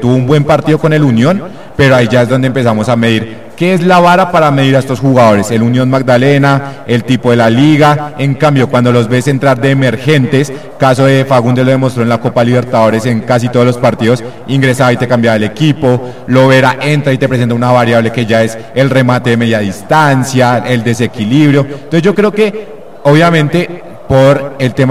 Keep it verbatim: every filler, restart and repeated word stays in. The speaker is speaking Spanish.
tuvo un buen partido con el Unión, pero ahí ya es donde empezamos a medir qué es la vara para medir a estos jugadores, el Unión Magdalena, el tipo de la liga. En cambio, cuando los ves entrar de emergentes, caso de Fagundes lo demostró en la Copa Libertadores en casi todos los partidos, ingresaba y te cambiaba el equipo. Lovera entra y te presenta una variable que ya es el remate de media distancia, el desequilibrio. Entonces yo creo que obviamente por el tema